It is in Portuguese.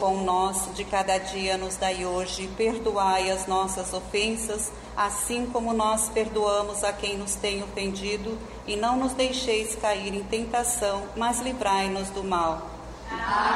pão nosso de cada dia nos dai hoje, perdoai as nossas ofensas, assim como nós perdoamos a quem nos tem ofendido, e não nos deixeis cair em tentação, mas livrai-nos do mal.